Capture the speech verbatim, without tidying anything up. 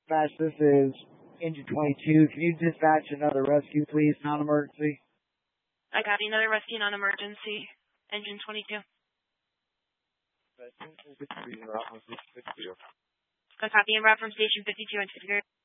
dispatch. This is engine twenty-two. Can you dispatch another rescue, please? Non-emergency. I got another rescue non-emergency. Engine twenty-two. A copy and route from station fifty-two.